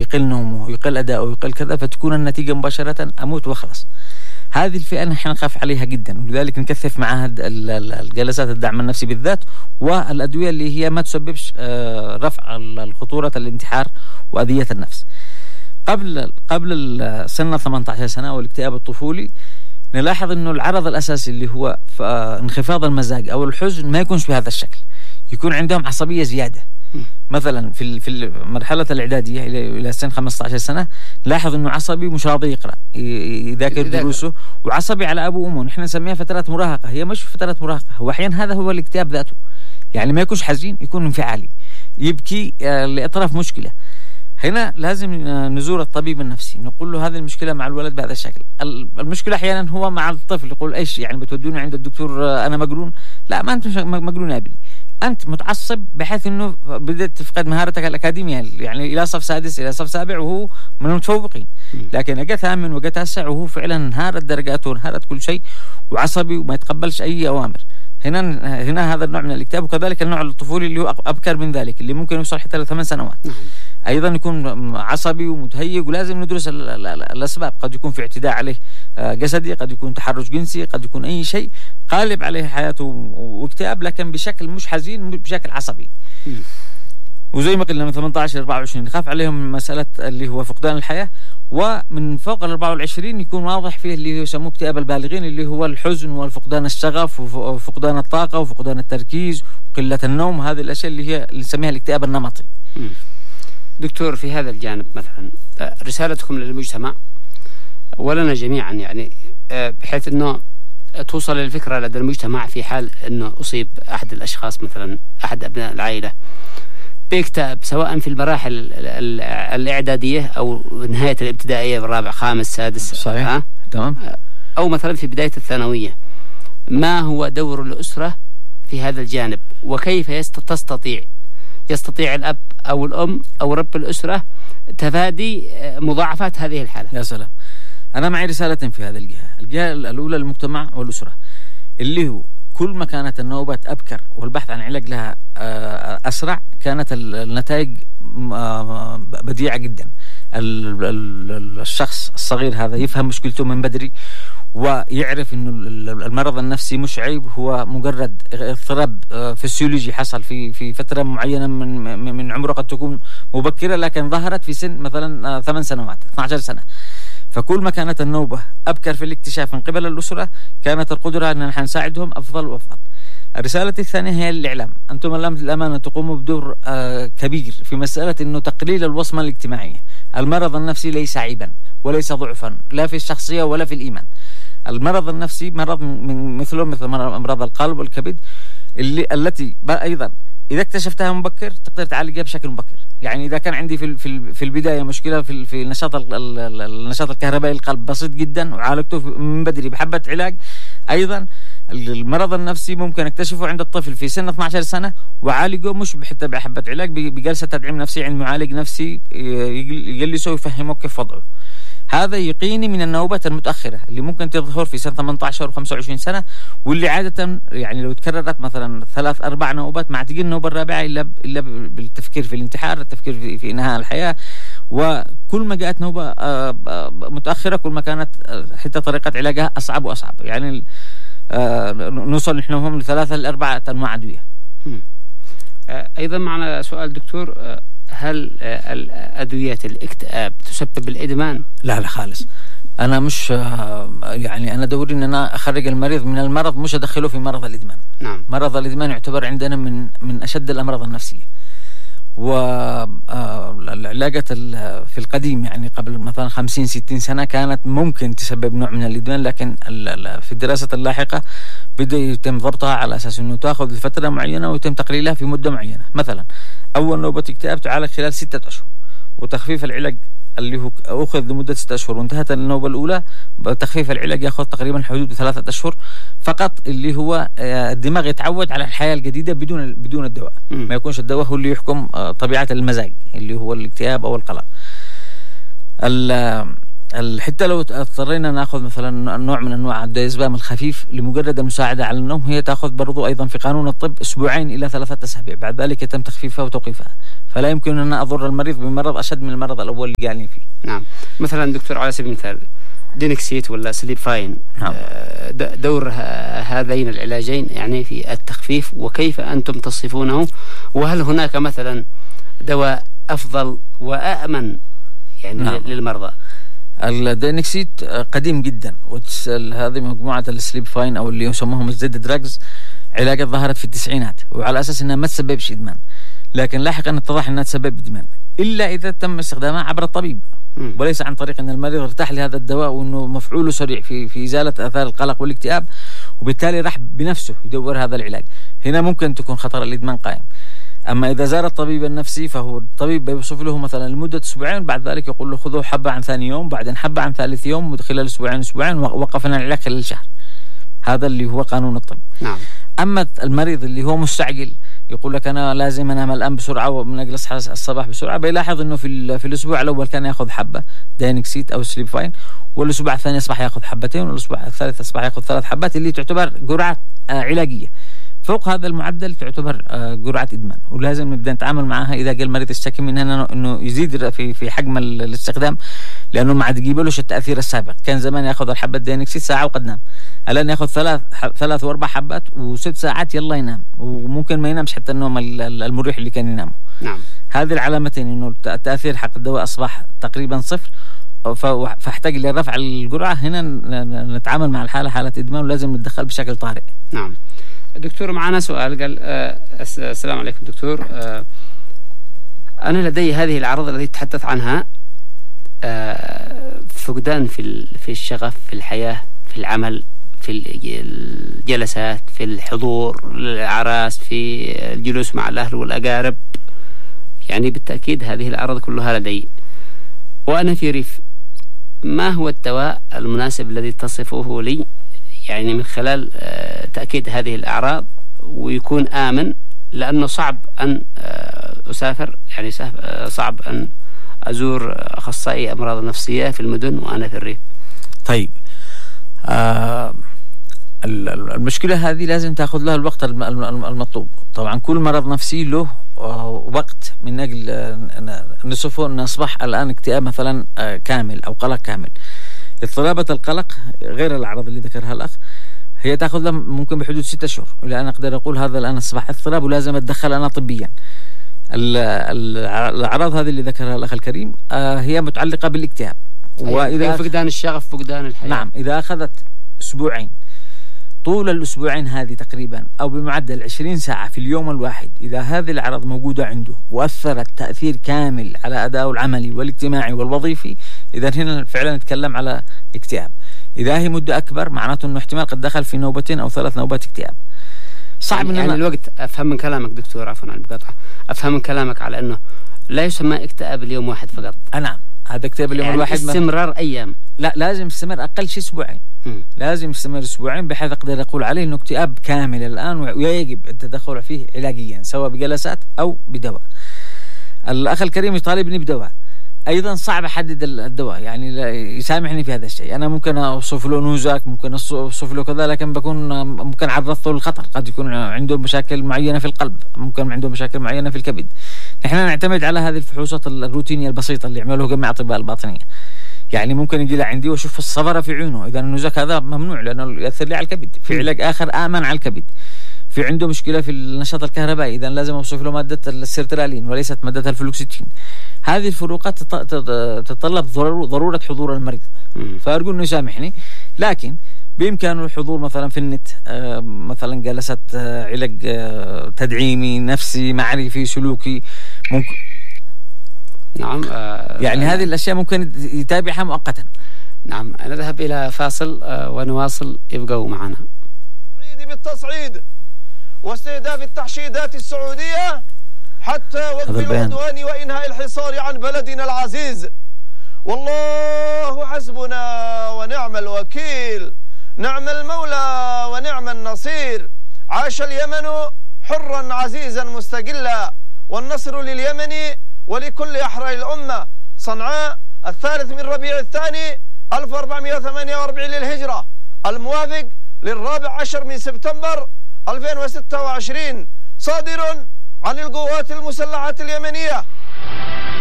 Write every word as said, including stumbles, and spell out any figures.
يقل نومه، يقل أداؤه، يقل كذا، فتكون النتيجة مباشرة أموت وخلاص. هذه الفئة نحن نخاف عليها جدا، ولذلك نكثف معها الجلسات الدعم النفسي بالذات، والأدوية اللي هي ما تسببش رفع الخطورة الانتحار وأذية النفس. قبل قبل سن ثمانية عشر سنة والاكتئاب الطفولي نلاحظ إنه العرض الأساسي اللي هو انخفاض المزاج أو الحزن ما يكونش بهذا الشكل، يكون عندهم عصبية زيادة. مثلا في في المرحلة الإعدادية إلى إلى سن خمسة عشر سنة نلاحظ إنه عصبي مش راضي يقرأ يذاكر دروسه، وعصبي على أبوه وأمه. نحن نسميها فترات مراهقة، هي مش فترات مراهقة، هو أحيانا هذا هو الاكتئاب ذاته. يعني ما يكونش حزين، يكون انفعالي، يبكي لأطراف مشكلة. هنا لازم نزور الطبيب النفسي، نقول له هذه المشكلة مع الولد بهذا الشكل. المشكلة أحيانا هو مع الطفل، يقول إيش يعني بتودوني عند الدكتور أنا مجنون؟ لا، ما أنت مجنون يا ابني، أنت متعصب بحيث إنه بدأت تفقد مهارتك الأكاديمية، يعني إلى صف سادس إلى صف سابع وهو من المتفوقين، لكن أجا ثامن وأجا تاسع وهو فعلا انهارت درجاته وانهارت كل شيء وعصبي وما يتقبلش أي أوامر. هنا هنا هذا النوع من الاكتئاب. وكذلك النوع الطفولي اللي هو أبكر من ذلك، اللي ممكن يوصل حتى لثمان سنوات، أيضا يكون عصبي ومتهيج، ولازم ندرس الأسباب. قد يكون في اعتداء عليه جسدي، قد يكون تحرش جنسي، قد يكون أي شيء قالب عليه حياته واكتئاب، لكن بشكل مش حزين، بشكل عصبي. وزي ما قلنا من ثمانية عشر أربعة وعشرين نخاف عليهم مسألة اللي هو فقدان الحياة، ومن فوق ال أربعة وعشرين يكون واضح فيه اللي يسموه اكتئاب البالغين، اللي هو الحزن والفقدان الشغف وفقدان الطاقة وفقدان التركيز وقلة النوم. هذه الأشياء اللي هي اللي نسميها الاكتئاب النمطي. دكتور، في هذا الجانب مثلا رسالتكم للمجتمع ولنا جميعا، يعني بحيث أنه توصل الفكرة لدى المجتمع في حال أنه أصيب أحد الأشخاص مثلا أحد أبناء العائلة باكتئاب، سواء في المراحل الإعدادية أو نهاية الابتدائية بالرابع خامس سادس، صحيح، تمام، أو مثلا في بداية الثانوية. ما هو دور الأسرة في هذا الجانب، وكيف تستطيع يستطيع الأب أو الأم أو رب الأسرة تفادي مضاعفات هذه الحالة؟ يا سلام. أنا معي رسالة في هذه الجهة. الجهة الأولى للمجتمع والأسرة، اللي هو كل ما كانت النوبات أبكر والبحث عن علاج لها أسرع، كانت النتائج بديعة جدا. الشخص الصغير هذا يفهم مشكلته من بدري، ويعرف إنه المرض النفسي مش عيب، هو مجرد اضطراب فسيولوجي حصل في في فترة معينة من من عمره، قد تكون مبكرة لكن ظهرت في سن مثلا ثمان سنوات اثنتي عشرة سنة. فكل ما كانت النوبة أبكر في الاكتشاف من قبل الأسرة، كانت القدرة أن نحن نساعدهم أفضل وأفضل. الرسالة الثانية هي الإعلام. أنتم الأمانة تقوموا بدور آه كبير في مسألة أنه تقليل الوصمة الاجتماعية. المرض النفسي ليس عيبا وليس ضعفا، لا في الشخصية ولا في الإيمان. المرض النفسي مرض من مثله مثل أمراض القلب والكبد، اللي التي أيضا إذا اكتشفتها مبكر تقدر تعالجها بشكل مبكر. يعني إذا كان عندي في في في البداية مشكلة في في النشاط النشاط الكهربائي للقلب بسيط جدا، وعالجته من بدري بحبة علاج، أيضا المرض النفسي ممكن اكتشفه عند الطفل في سن اثنتي عشرة سنة وعالجه مش حتى بحبة علاج، بجلسة تدعيم نفسي عند معالج نفسي يجلسه ويفهمه كيف وضعه. هذا يقيني من النوبات المتأخرة اللي ممكن تظهر في سنة ثمانية عشر وخمسة وعشرين سنة، واللي عادة يعني لو تكررت مثلا ثلاث أربع نوبات ما تجي النوبة الرابعة إلا إلا بالتفكير في الانتحار، التفكير في, في إنهاء الحياة. وكل ما جاءت نوبة متأخرة كل ما كانت حتى طريقة علاجها أصعب وأصعب. يعني نوصل نحن هم لثلاثة لأربعة أنواع أدوية. أيضا معنا سؤال دكتور، هل أدوية الاكتئاب تسبب الإدمان؟ لا لا خالص. أنا مش يعني أنا دوري إن أنا أخرج المريض من المرض، مش أدخله في مرض الإدمان. نعم. مرض الإدمان يعتبر عندنا من من أشد الأمراض النفسية. والعلاجات في القديم يعني قبل مثلا خمسين ستين سنة كانت ممكن تسبب نوع من الإدمان، لكن في الدراسة اللاحقة بدأ يتم ضبطها على أساس أنه تأخذ لفترة معينة ويتم تقليلها في مدة معينة. مثلا أول نوبة اكتئاب تعالج خلال ستة أشهر، وتخفيف العلاج اللي هو أخذ لمدة ستة أشهر، وانتهت النوبة الأولى تخفيف العلاج يأخذ تقريبا حدود ثلاثة أشهر فقط، اللي هو الدماغ يتعود على الحياة الجديدة بدون بدون الدواء. م. ما يكونش الدواء هو اللي يحكم طبيعة المزاج اللي هو الاكتئاب أو القلق. حتى لو اضطرينا ناخذ مثلا نوع من انواع الدايزبام الخفيف لمجرد المساعده على النوم، هي تاخذ برضو ايضا في قانون الطب اسبوعين الى ثلاثه اسابيع، بعد ذلك يتم تخفيفها وتوقيفها. فلا يمكن أن أضر المريض بمرض أشد من المرض الأول اللي قالني فيه. نعم. مثلا دكتور على سبيل المثال دينكسيت ولا سليبفاين، نعم. دور هذين العلاجين يعني في التخفيف، وكيف أنتم تصفونه؟ وهل هناك مثلا دواء أفضل وأأمن يعني نعم. للمرضى؟ الدينكسيت قديم جدا، وهذه مجموعة السليبفاين أو اللي يسموهم الزد دراجز علاجات ظهرت في التسعينات وعلى أساس أنها ما تسببش إدمان، لكن لاحقا اتضح أنها تسبب إدمان إلا إذا تم استخدامها عبر الطبيب م. وليس عن طريق أن المريض ارتاح لهذا الدواء وأنه مفعوله سريع في في إزالة آثار القلق والاكتئاب، وبالتالي راح بنفسه يدور هذا العلاج. هنا ممكن تكون خطر الإدمان قائم. أما إذا زار الطبيب النفسي فهو الطبيب بيوصف له مثلا لمدة أسبوعين، بعد ذلك يقول له خذوا حبة عن ثاني يوم، بعدين حبة عن ثالث يوم، خلال أسبوعين أسبوعين وقفنا العلاج خلال شهر. هذا اللي هو قانون الطب. نعم. أما المريض اللي هو مستعجل يقول لك أنا لازم أنام الآن بسرعة ومن أجل أصحى الصباح بسرعة، بيلاحظ إنه في في الأسبوع الأول كان يأخذ حبة داينكسيت أو سليبفاين، والأسبوع الثاني أصبح يأخذ حبتين، والأسبوع الثالث أصبح يأخذ ثلاث حبات، اللي تعتبر جرعة علاجية. فوق هذا المعدل تعتبر جرعة إدمان، ولازم نبدأ نتعامل معها إذا جاء المريض يشتكي منها إنه يزيد في في حجم الاستخدام، لأنه ما عاد يجيبلوش التأثير السابق. كان زمان يأخذ الحبة داينكسيت ساعة وقد نام، الآن يأخذ ثلاث ثلاث وأربع حبات وست ساعات يلا ينام، وممكن ما ينامش حتى النوم المريح اللي كان ينامه. نعم. هذه العلامتين إنه التأثير حق الدواء أصبح تقريبا صفر، فاحتاج لرفع الجرعة. هنا نتعامل مع الحالة حالة إدمان ولازم نتدخل بشكل طارئ. نعم. دكتور معنا سؤال، قال آه السلام عليكم دكتور، آه أنا لدي هذه الأعراض التي تتحدث عنها، آه فقدان في في الشغف في الحياة، في العمل، في الجلسات، في الحضور للأعراس، في الجلوس مع الأهل والأقارب، يعني بالتأكيد هذه الأعراض كلها لدي وأنا في ريف. ما هو الدواء المناسب الذي تصفه لي يعني من خلال تأكيد هذه الأعراض ويكون آمن، لأنه صعب أن أسافر، يعني صعب أن أزور أخصائي أمراض نفسية في المدن وأنا في الريف. طيب، آه المشكلة هذه لازم تأخذ لها الوقت المطلوب. طبعا كل مرض نفسي له وقت، من أجل نصفه أن أصبح الآن اكتئاب مثلا كامل أو قلق كامل. اضطرابة القلق غير الأعراض اللي ذكرها الأخ هي تأخذ لها ممكن بحدود ستة شهور، إلى أن أقدر أقول هذا الآن أصبح اضطراب ولازم أتدخل أنا طبيا. الأعراض هذه اللي ذكرها الأخ الكريم هي متعلقة بالاكتئاب، وإذا فقدان الشغف، فقدان الحياة. نعم، إذا أخذت أسبوعين، طول الأسبوعين هذه تقريبا أو بمعدل عشرين ساعة في اليوم الواحد، إذا هذه الأعراض موجودة عنده وأثرت تأثير كامل على أدائه العملي والاجتماعي والوظيفي، إذا هنا فعلا نتكلم على اكتئاب. إذا هي مدة أكبر معناته أنه احتمال قد دخل في نوبتين أو ثلاث نوبات اكتئاب. صعب يعني, يعني الوقت. أفهم من كلامك دكتور، عفوا عن المقاطعة، أفهم من كلامك على أنه لا يسمى اكتئاب اليوم واحد فقط. نعم، هذا اكتئاب اليوم يعني الواحد استمرار أيام. لا، لازم يستمر أقل شيء أسبوعين. م. لازم يستمر أسبوعين بحيث أقدر أقول عليه إنه اكتئاب كامل الآن، ويجب التدخل فيه علاجيا سواء بجلسات أو بدواء. الأخ الكريم يطالبني بدواء، أيضا صعب أحدد الدواء، يعني يسامحني في هذا الشيء. أنا ممكن أوصف له نوزك، ممكن أوصف له كذا، لكن بكون ممكن عرضته للخطر. قد يكون عنده مشاكل معينة في القلب، ممكن عنده مشاكل معينة في الكبد. نحن نعتمد على هذه الفحوصات الروتينية البسيطة اللي يعملوها جميع أطباء الباطنية. يعني ممكن يجي لعندي واشوف الصفرة في عينه، اذا النزك هذا ممنوع لانه ياثر لي على الكبد. في علاج اخر امن على الكبد. في عنده مشكله في النشاط الكهربائي، اذا لازم اوصف له ماده السيرترالين وليست ماده الفلوكسيتين. هذه الفروقات تتطلب ضروره حضور المريض، فارجو انه يسامحني، لكن بامكانه الحضور مثلا في النت، مثلا جلسات علاج تدعيمي نفسي معرفي سلوكي ممكن. نعم، آه يعني آه هذه الأشياء ممكن يتابعها مؤقتا. نعم، نذهب إلى فاصل آه ونواصل، يبقوا معنا. بالتصعيد واستهداف التحشيدات السعودية حتى وقف العدوان وإنهاء الحصار عن بلدنا العزيز. والله حسبنا ونعم الوكيل، نعم المولى ونعم النصير. عاش اليمن حرا عزيزا مستقلا، والنصر لليمن ولكل أحرار الأمة. صنعاء الثالث من ربيع الثاني ألف وأربعمائة وثمانية وأربعين للهجرة، الموافق للرابع عشر من سبتمبر ألفين وستة وعشرين، صادر عن القوات المسلحة اليمنية